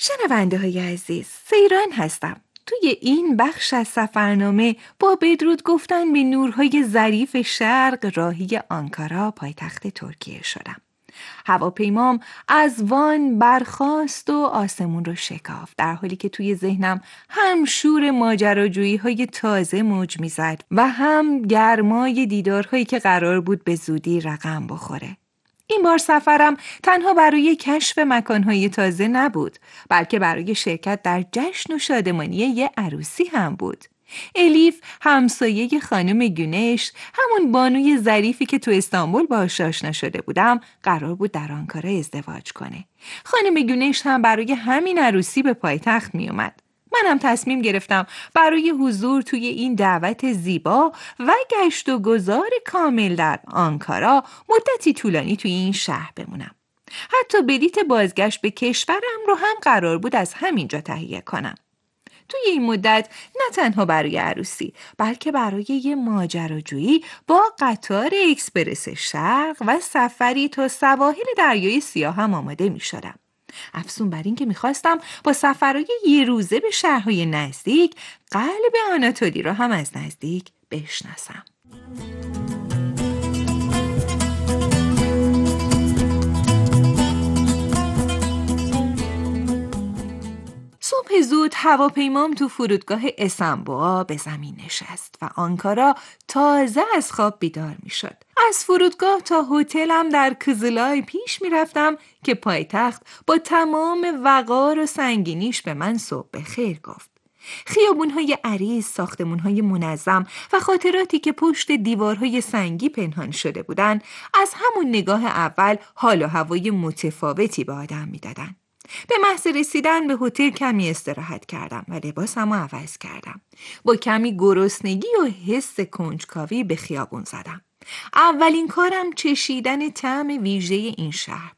شنونده های عزیز، سیران هستم. توی این بخش از سفرنامه با بدرود گفتن به نورهای ظریف شرق راهی آنکارا پایتخت ترکیه شدم. هواپیمام از وان برخاست و آسمون رو شکافت، در حالی که توی ذهنم هم شور ماجراجویی های تازه موج میزد و هم گرمای دیدارهایی که قرار بود به زودی رقم بخوره. این بار سفرم تنها برای کشف مکانهای تازه نبود، بلکه برای شرکت در جشن و شادمانی یه عروسی هم بود. الیف، همسایه خانم گونش، همون بانوی ظریفی که تو استانبول باهاش آشنا شده بودم، قرار بود در آنکارا ازدواج کنه. خانم گونش هم برای همین عروسی به پایتخت می اومد. منم تصمیم گرفتم برای حضور توی این دعوت زیبا و گشت و گذار کامل در آنکارا مدتی طولانی توی این شهر بمونم. حتی بلیت بازگشت به کشورم رو هم قرار بود از همینجا تهیه کنم. توی این مدت نه تنها برای عروسی، بلکه برای یه ماجراجویی با قطار اکسپرس شرق و سفری تا سواحل دریای سیاه هم آماده می شدم. افزون بر این که میخواستم با سفرهای یه روزه به شهرهای نزدیک قلب آناتولی را هم از نزدیک بشناسم. صبح زود هواپیمام تو فرودگاه اسنبوآ به زمین نشست و آنکارا تازه از خواب بیدار می شد. از فرودگاه تا هتلم در کزلای پیش می رفتم که پایتخت با تمام وقار و سنگینیش به من صبح بخیر گفت. خیابون‌های عریض، ساختمان‌های منظم و خاطراتی که پشت دیوارهای سنگی پنهان شده بودند، از همون نگاه اول حال و هوای متفاوتی به آدم می‌دادن. به محض رسیدن به هتل کمی استراحت کردم و لباسمو عوض کردم. با کمی گرسنگی و حس کنجکاوی به خیابون زدم. اولین کارم چشیدن طعم ویژه این شهر